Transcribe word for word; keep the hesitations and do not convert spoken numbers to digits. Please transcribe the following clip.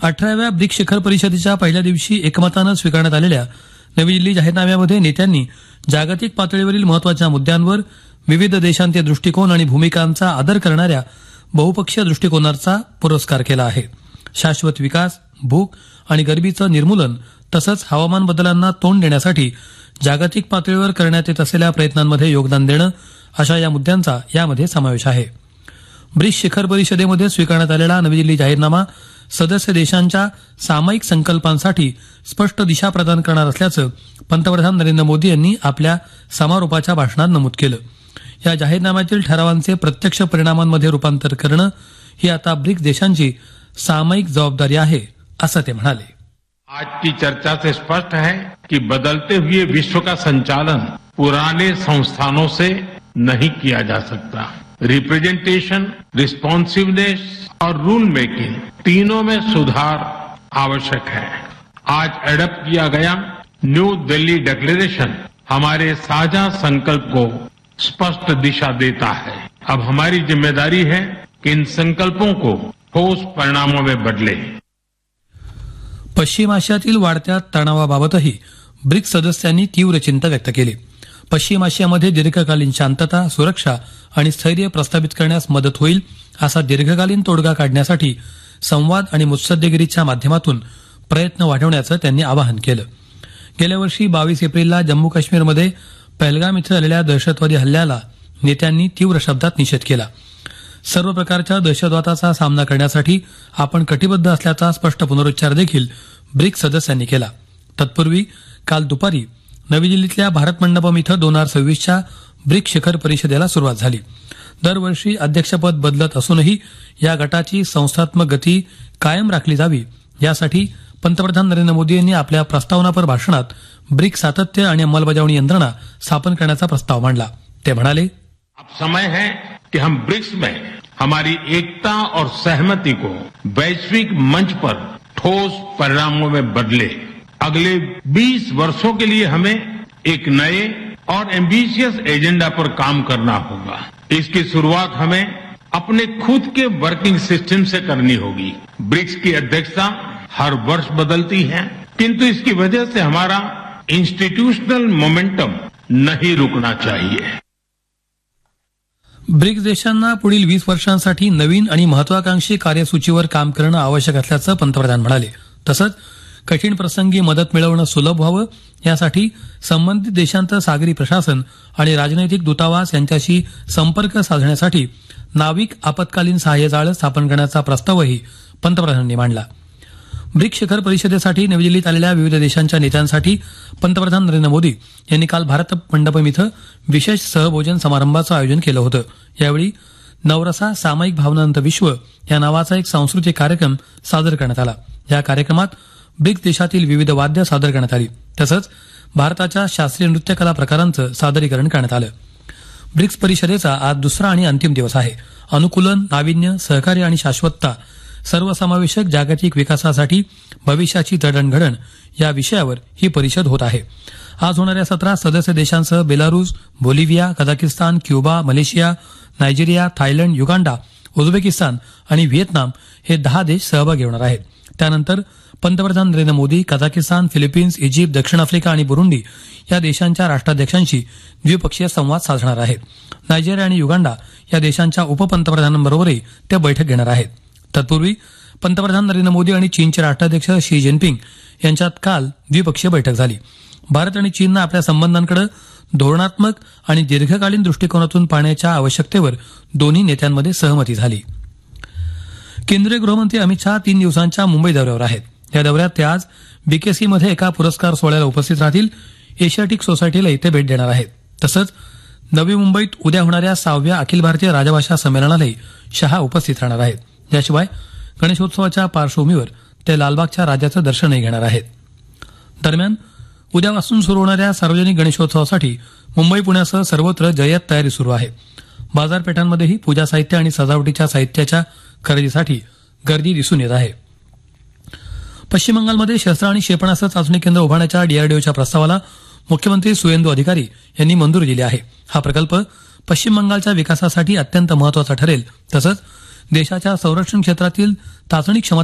अठराव्या ब्रिक्स शिखर परिषदेच्या पहिल्या दिवशी एकमतानं स्वीकारण्यात आलेल्या नवी दिल्ली जाहीरनाम्यामध्ये नेत्यांनी जागतिक पातळीवरील महत्वाच्या मुद्द्यांवर विविध देशांचे दृष्टिकोन आणि भूमिकांचा आदर करणाऱ्या बहुपक्षीय दृष्टिकोनाचा पुरस्कार केला आहे. शाश्वत विकास, भूक आणि गरिबीचं निर्मूलन तसंच हवामान बदलांना तोंड देण्यासाठी जागतिक पातळीवर करण्यात येत असलेल्या प्रयत्नांमध्ये योगदान देणं अशा या मुद्द्यांचा यामध्ये समावेश आहे. ब्रिक्स शिखर परिषदेमध्ये स्वीकारण्यात आलेला नवी दिल्ली जाहीरनामा सदस्य देशांच्या सामायिक संकल्पांसाठी स्पष्ट दिशा प्रदान करणार असल्याचं पंतप्रधान नरेंद्र मोदी यांनी आपल्या समारोपाच्या भाषणात नमूद केलं. या जाहीरनाम्यातील ठरावांचे प्रत्यक्ष परिणामांमध्ये रूपांतर करणं ही आता ब्रिक्स देशांची सामायिक जबाबदारी आहे असं ते म्हणाले. आज की चर्चा से स्पष्ट है कि बदलते हुए विश्व का संचालन पुराने संस्थानों से नहीं किया जा सकता. रिप्रेजेंटेशन, रिस्पॉन्सिवनेस और रूल मेकिंग तीनों में सुधार आवश्यक है. आज एडप्ट किया गया न्यू दिल्ली डिक्लेरेशन हमारे साझा संकल्प को स्पष्ट दिशा देता है. अब हमारी जिम्मेदारी है कि इन संकल्पों को ठोस परिणामों में बदले. पश्चिम आशियातील वाढत्या तणावाबाबतही ब्रिक्स सदस्यांनी तीव्र चिंता व्यक्त केली. पश्चिम आशियामध्ये दीर्घकालीन शांतता, सुरक्षा आणि स्थैर्य प्रस्थापित करण्यास मदत होईल असा दीर्घकालीन तोडगा काढण्यासाठी संवाद आणि मुत्सद्देगिरीच्या माध्यमातून प्रयत्न वाढवण्याचं त्यांनी आवाहन केलं. गेल्या वर्षी बावीस एप्रिलला जम्मू काश्मीरमध्ये पहलगाम इथं झालेल्या दहशतवादी हल्ल्याला नेत्यांनी तीव्र शब्दात निषेध केला. सर्व प्रकारच्या दहशतवादाचा सामना करण्यासाठी आपण कटिबद्ध असल्याचा स्पष्ट पुनरुच्चार देखील ब्रिक्स सदस्यांनी केला. तत्पूर्वी काल दुपारी नवी दिल्लीतल्या भारत मंडपम इथं दोन हजार सव्वीसच्या ब्रिक्स शिखर परिषदेला सुरुवात झाली. दरवर्षी अध्यक्षपद बदलत असूनही या गटाची संस्थात्मक गती कायम राखली जावी यासाठी पंतप्रधान नरेंद्र मोदी यांनी आपल्या प्रस्तावनापर भाषणात ब्रिक्स सातत्य आणि अंमलबजावणी यंत्रणा स्थापन करण्याचा प्रस्ताव मांडला. ते म्हणाले, अब समय है कि हम ब्रिक्स में हमारी एकता और सहमति को वैश्विक मंच पर ठोस परिणामों में बदले. अगले बीस वर्षों के लिए हमें एक नए और एम्बिशियस एजेंडा पर काम करना होगा. इसकी शुरुआत हमें अपने खुद के वर्किंग सिस्टम से करनी होगी. ब्रिक्स की अध्यक्षता हर वर्ष बदलती है, किंतु इसकी वजह से हमारा इंस्टीट्यूशनल मोमेंटम नहीं रुकना चाहिए. ब्रिक्स देशांना पुढील वीस वर्षांसाठी नवीन आणि महत्वाकांक्षी कार्यसूचीवर काम करणं आवश्यक असल्याचं पंतप्रधान म्हणाले. तसंच कठीण प्रसंगी मदत मिळवणं सुलभ व्हावं यासाठी संबंधित देशांचं सागरी प्रशासन आणि राजनैतिक दूतावास यांच्याशी संपर्क साधण्यासाठी नाविक आपत्कालीन सहाय्य जाळं स्थापन करण्याचा प्रस्तावही पंतप्रधानांनी मांडला. ब्रिक्स शिखर परिषदेसाठी नवी दिल्लीत आलेल्या विविध देशांच्या नेत्यांसाठी पंतप्रधान नरेंद्र मोदी यांनी काल भारत मंडपम इथं विशेष सहभोजन समारंभाचं आयोजन केलं होतं. यावेळी नवरसा सामायिक भावनांत विश्व या नावाचा एक सांस्कृतिक कार्यक्रम सादर करण्यात आला. या कार्यक्रमात ब्रिक्स देशातील विविध वाद्य सादर करण्यात आली. तसंच भारताच्या शास्त्रीय नृत्य कला प्रकारांचं सादरीकरण करण्यात आलं. ब्रिक्स परिषदेचा आज दुसरा आणि अंतिम दिवस आहे. अनुकूलन, नाविन्य, सहकार्य आणि शाश्वतता, सर्वसमावेशक जागतिक विकासासाठी भविष्याची जडणघडण या विषयावर ही परिषद होत आहे. आज होणाऱ्या सत्रात सदस्य देशांसह Belarus, Bolivia, Kazakhstan, Cuba, Malaysia, Nigeria, Thailand, Uganda, Uzbekistan आणि व्हिएतनाम हे दहा देश सहभागी होणार आहेत. त्यानंतर पंतप्रधान नरेंद्र मोदी कझाकिस्तान, फिलिपिन्स, इजिप्त, दक्षिण आफ्रिका आणि बुरुंडी या देशांच्या राष्ट्राध्यक्षांशी द्विपक्षीय संवाद साधणार आहेत. नायजेरिया आणि युगांडा या देशांच्या उपपंतप्रधानांबरोबरही ते बैठक घेणार आहेत. तत्पूर्वी पंतप्रधान नरेंद्र मोदी आणि चीनचे राष्ट्राध्यक्ष शी जिनपिंग यांच्यात काल द्विपक्षीय बैठक झाली. भारत आणि चीननं आपल्या संबंधांकडे धोरणात्मक आणि दीर्घकालीन दृष्टिकोनातून पाहण्याच्या आवश्यकतेवर दोन्ही नेत्यांमध्ये सहमती झाली. केंद्रीय गृहमंत्री अमित शहा तीन दिवसांच्या मुंबई दौऱ्यावर आहेत. या दौऱ्यात ते आज बीकेसीमध्ये एका पुरस्कार सोहळ्याला उपस्थित राहतील. एशियाटिक सोसायटीलाही ते भेट देणार आहेत. तसंच नवी मुंबईत उद्या होणाऱ्या सहाव्या अखिल भारतीय राजभाषा संमेलनालाही शहा उपस्थित राहणार आहेत. याशिवाय गणेशोत्सवाच्या पार्श्वभूमीवर ते लालबागच्या राजाचं दर्शनही घेणार आहेत. दरम्यान उद्यापासून सुरू होणाऱ्या सार्वजनिक गणेशोत्सवासाठी मुंबई पुण्यासह सर्वत्र जय्यत तयारी सुरू आहे. बाजारपेठांमध्येही पूजा साहित्य आणि सजावटीच्या साहित्याच्या खरेदीसाठी गर्दी दिसून येत आहे. पश्चिम बंगालमध्ये शस्त्र आणि क्षेपणास्त्र चाचणी केंद्र उभारण्याच्या डीआरडीओच्या प्रस्तावाला मुख्यमंत्री सुवेंदू अधिकारी यांनी मंजुरी दिली आहे. हा प्रकल्प पश्चिम बंगालच्या विकासासाठी अत्यंत महत्वाचा ठरेल. तसंच देशाच्या संरक्षण क्षेत्रातील चाचणी क्षमता